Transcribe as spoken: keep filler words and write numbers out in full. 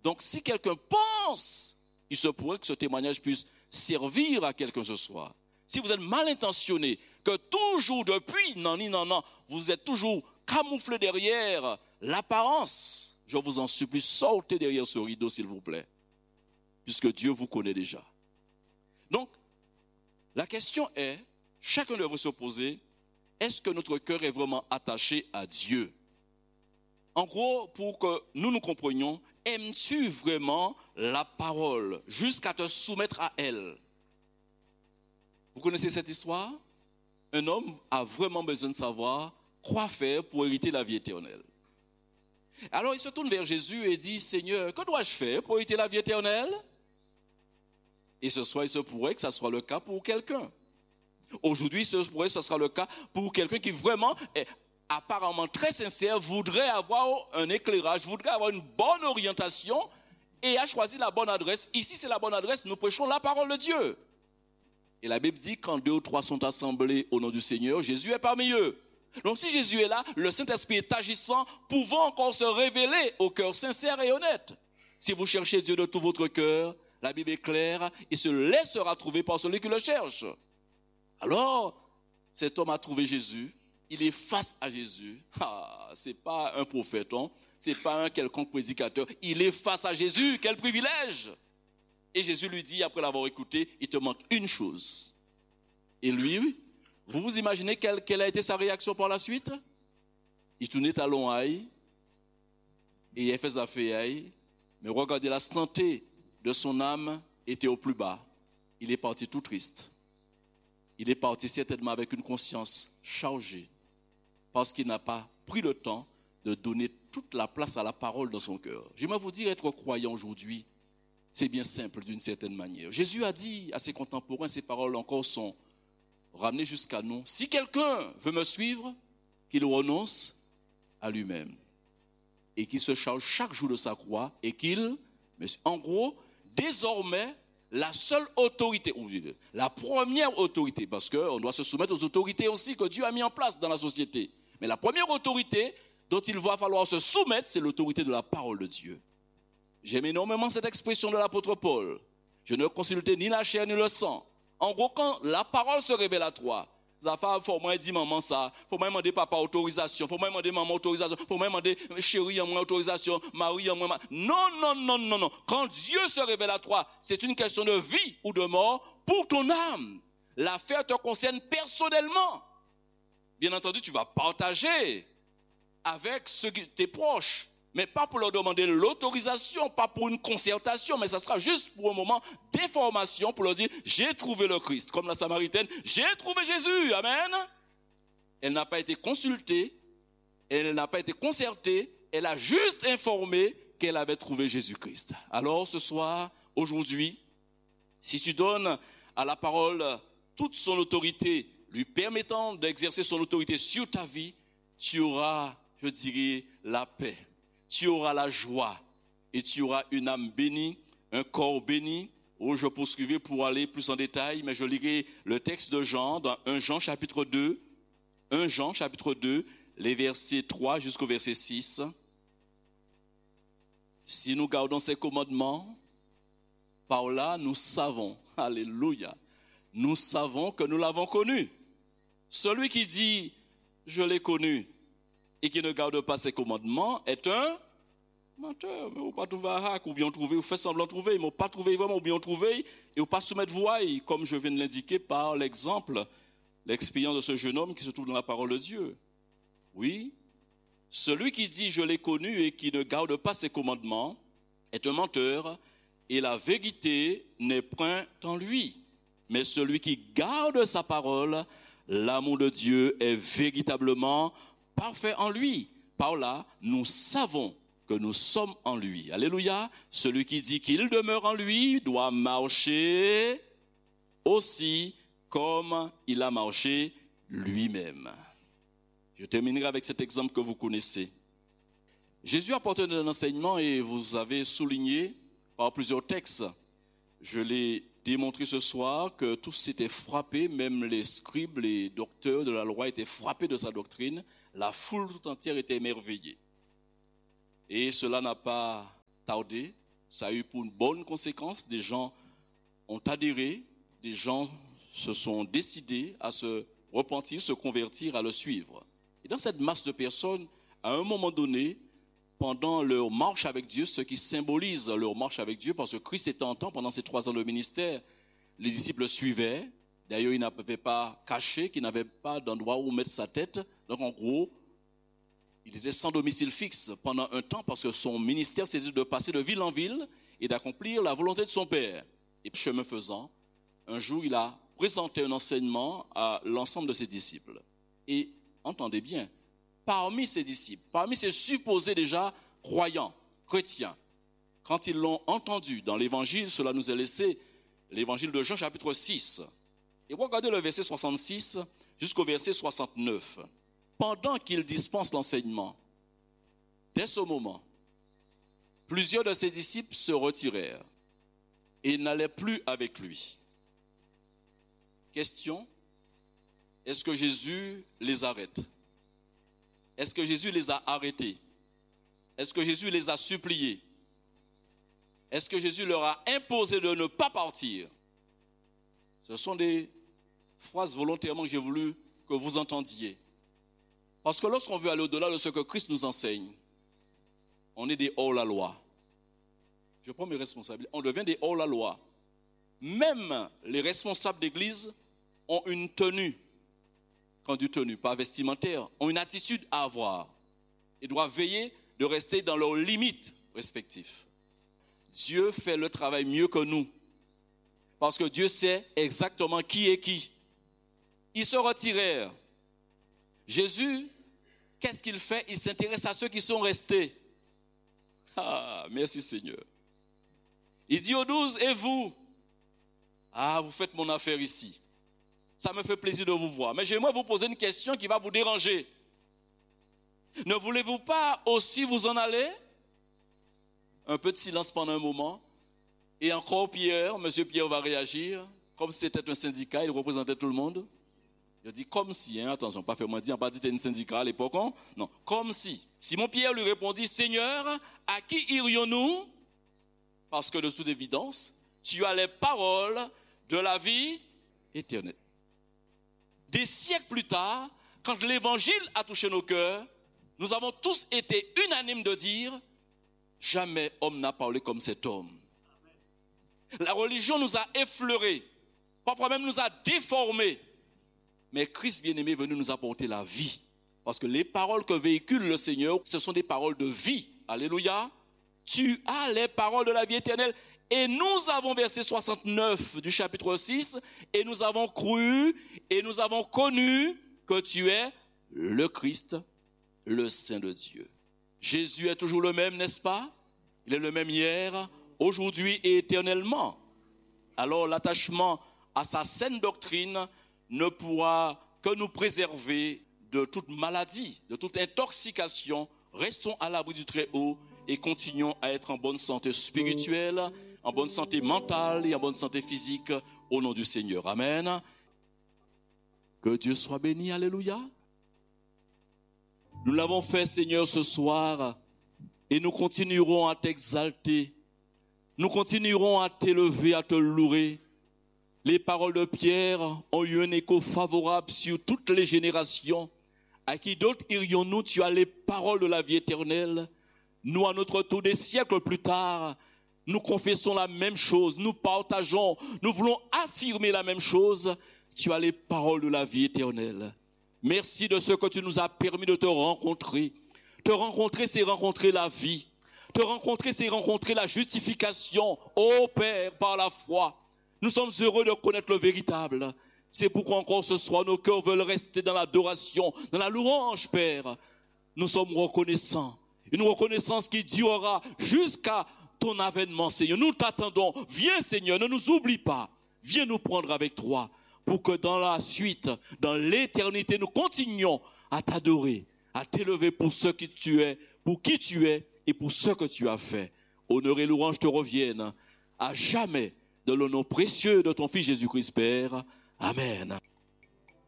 Donc si quelqu'un pense, il se pourrait que ce témoignage puisse servir à quelqu'un ce soir. Si vous êtes mal intentionné, que toujours depuis, non, non, non, non, vous êtes toujours camouflé derrière l'apparence, je vous en supplie, sortez derrière ce rideau s'il vous plaît, puisque Dieu vous connaît déjà. Donc, la question est, chacun devrait se poser, est-ce que notre cœur est vraiment attaché à Dieu? En gros, pour que nous nous comprenions, aimes-tu vraiment la parole jusqu'à te soumettre à elle? Vous connaissez cette histoire? Un homme a vraiment besoin de savoir quoi faire pour hériter la vie éternelle. Alors il se tourne vers Jésus et dit, Seigneur, que dois-je faire pour hériter la vie éternelle? Et ce soir, il se pourrait que ce soit le cas pour quelqu'un. Aujourd'hui, il se pourrait que ce sera le cas pour quelqu'un qui vraiment est apparemment très sincère, voudrait avoir un éclairage, voudrait avoir une bonne orientation et a choisi la bonne adresse. Ici, c'est la bonne adresse, nous prêchons la parole de Dieu. Et la Bible dit, quand deux ou trois sont assemblés au nom du Seigneur, Jésus est parmi eux. Donc si Jésus est là, le Saint-Esprit est agissant, pouvant encore se révéler au cœur sincère et honnête. Si vous cherchez Dieu de tout votre cœur, la Bible est claire, il se laissera trouver par celui qui le cherche. Alors, cet homme a trouvé Jésus, il est face à Jésus. Ah, c'est pas un prophète, hein? C'est pas un quelconque prédicateur, il est face à Jésus, quel privilège! Et Jésus lui dit, après l'avoir écouté, il te manque une chose. Et lui, vous vous imaginez quelle, quelle a été sa réaction par la suite? Il tournait talon aïe, et il fait sa aïe, mais regardez, la santé de son âme était au plus bas. Il est parti tout triste. Il est parti certainement avec une conscience chargée, parce qu'il n'a pas pris le temps de donner toute la place à la parole dans son cœur. J'aimerais vous dire, être croyant aujourd'hui, c'est bien simple d'une certaine manière. Jésus a dit à ses contemporains, ces paroles encore sont ramenées jusqu'à nous. Si quelqu'un veut me suivre, qu'il renonce à lui-même et qu'il se charge chaque jour de sa croix et qu'il, en gros, désormais, la seule autorité, la première autorité, parce qu'on doit se soumettre aux autorités aussi que Dieu a mis en place dans la société. Mais la première autorité dont il va falloir se soumettre, c'est l'autorité de la parole de Dieu. J'aime énormément cette expression de l'apôtre Paul. Je ne consultais ni la chair ni le sang. En gros, quand la parole se révèle à toi, ça fait, faut moi dire maman ça, faut moi demander papa autorisation, faut moi demander maman autorisation, faut moi demander chérie en moi autorisation, mari en moi. Non, non, non, non, non. Quand Dieu se révèle à toi, c'est une question de vie ou de mort pour ton âme. L'affaire te concerne personnellement. Bien entendu, tu vas partager avec ceux qui tes proches, mais pas pour leur demander l'autorisation, pas pour une concertation, mais ça sera juste pour un moment d'information, pour leur dire, j'ai trouvé le Christ, comme la Samaritaine, j'ai trouvé Jésus, amen. Elle n'a pas été consultée, elle n'a pas été concertée, elle a juste informé qu'elle avait trouvé Jésus-Christ. Alors ce soir, aujourd'hui, si tu donnes à la parole toute son autorité, lui permettant d'exercer son autorité sur ta vie, tu auras, je dirais, la paix. Tu auras la joie et tu auras une âme bénie, un corps béni. Oh, je poursuivrai pour aller plus en détail, mais je lirai le texte de Jean dans un Jean chapitre deux, un Jean chapitre deux, les versets trois jusqu'au verset six. Si nous gardons ces commandements, par là nous savons, alléluia, nous savons que nous l'avons connu. Celui qui dit « je l'ai connu » et qui ne garde pas ses commandements est un menteur. Mais vous pas trouver un hack, ou bien trouver, ou fait semblant trouver, mais pas trouver vraiment, ou bien trouver, et ou pas soumettre voie, comme je viens de l'indiquer par l'exemple, l'expérience de ce jeune homme qui se trouve dans la parole de Dieu. Oui, celui qui dit je l'ai connu et qui ne garde pas ses commandements est un menteur, et la vérité n'est point en lui. Mais celui qui garde sa parole, l'amour de Dieu est véritablement parfait en lui. Par là, nous savons que nous sommes en lui. Alléluia. Celui qui dit qu'il demeure en lui doit marcher aussi comme il a marché lui-même. Je terminerai avec cet exemple que vous connaissez. Jésus apporte un enseignement et vous avez souligné par plusieurs textes. Je l'ai démontré ce soir que tous étaient frappés, même les scribes, les docteurs de la loi étaient frappés de sa doctrine. La foule tout entière était émerveillée. Et cela n'a pas tardé. Ça a eu pour une bonne conséquence, des gens ont adhéré, des gens se sont décidés à se repentir, se convertir, à le suivre. Et dans cette masse de personnes, à un moment donné, pendant leur marche avec Dieu, ce qui symbolise leur marche avec Dieu, parce que Christ était en temps, pendant ces trois ans de ministère, les disciples le suivaient. D'ailleurs, il n'avait pas caché, qu'il n'avait pas d'endroit où mettre sa tête. Donc, en gros, il était sans domicile fixe pendant un temps, parce que son ministère, c'était de passer de ville en ville et d'accomplir la volonté de son Père. Et chemin faisant, un jour, il a présenté un enseignement à l'ensemble de ses disciples. Et, entendez bien, parmi ses disciples, parmi ses supposés déjà croyants, chrétiens, quand ils l'ont entendu dans l'évangile, cela nous est laissé, l'évangile de Jean chapitre six. Et regardez le verset soixante-six jusqu'au verset soixante-neuf. Pendant qu'il dispense l'enseignement, dès ce moment, plusieurs de ses disciples se retirèrent et n'allaient plus avec lui. Question, est-ce que Jésus les arrête? Est-ce que Jésus les a arrêtés? Est-ce que Jésus les a suppliés? Est-ce que Jésus leur a imposé de ne pas partir? Ce sont des phrases volontairement que j'ai voulu que vous entendiez. Parce que lorsqu'on veut aller au-delà de ce que Christ nous enseigne, on est des hors-la-loi. Je prends mes responsabilités. On devient des hors-la-loi. Même les responsables d'église ont une tenue, quand du tenue, pas vestimentaire, ont une attitude à avoir. Ils doivent veiller de rester dans leurs limites respectives. Dieu fait le travail mieux que nous. Parce que Dieu sait exactement qui est qui. Ils se retirèrent. Jésus, qu'est-ce qu'il fait? Il s'intéresse à ceux qui sont restés. Ah, merci Seigneur. Il dit aux douze, et vous? Ah, vous faites mon affaire ici. Ça me fait plaisir de vous voir. Mais j'aimerais vous poser une question qui va vous déranger. Ne voulez-vous pas aussi vous en aller? Un peu de silence pendant un moment. Et encore Pierre, monsieur Pierre va réagir. Comme si c'était un syndicat, il représentait tout le monde. Il dit comme si, hein, attention, pas fait moi dire, pas dit c'était un syndicat à l'époque. Hein? Non, comme si. Simon Pierre lui répondit, Seigneur, à qui irions-nous? Parce que de toute évidence, tu as les paroles de la vie éternelle. Des siècles plus tard, quand l'évangile a touché nos cœurs, nous avons tous été unanimes de dire, jamais homme n'a parlé comme cet homme. La religion nous a effleurés, parfois même nous a déformés. Mais Christ bien-aimé est venu nous apporter la vie. Parce que les paroles que véhicule le Seigneur, ce sont des paroles de vie. Alléluia. Tu as les paroles de la vie éternelle. Et nous avons, verset soixante-neuf du chapitre six, et nous avons cru, et nous avons connu que tu es le Christ, le Saint de Dieu. Jésus est toujours le même, n'est-ce pas? Il est le même hier, aujourd'hui et éternellement. Alors l'attachement à sa saine doctrine ne pourra que nous préserver de toute maladie, de toute intoxication. Restons à l'abri du Très-Haut et continuons à être en bonne santé spirituelle, en bonne santé mentale et en bonne santé physique au nom du Seigneur. Amen. Que Dieu soit béni. Alléluia. Nous l'avons fait, Seigneur, ce soir et nous continuerons à t'exalter. Nous continuerons à t'élever, à te louer. Les paroles de Pierre ont eu un écho favorable sur toutes les générations. À qui d'autre irions-nous? Tu as les paroles de la vie éternelle. Nous, à notre tour, des siècles plus tard, nous confessons la même chose. Nous partageons, nous voulons affirmer la même chose. Tu as les paroles de la vie éternelle. Merci de ce que tu nous as permis de te rencontrer. Te rencontrer, c'est rencontrer la vie. Te rencontrer, c'est rencontrer la justification. Ô Père, par la foi. Nous sommes heureux de connaître le véritable. C'est pourquoi encore ce soir, nos cœurs veulent rester dans l'adoration, dans la louange, Père. Nous sommes reconnaissants. Une reconnaissance qui durera jusqu'à ton avènement, Seigneur. Nous t'attendons. Viens, Seigneur, ne nous oublie pas. Viens nous prendre avec toi pour que dans la suite, dans l'éternité, nous continuions à t'adorer, à t'élever pour ce que tu es, pour qui tu es et pour ce que tu as fait. Honneur et louange te reviennent à jamais. De le nom précieux de ton Fils Jésus-Christ, Père. Amen.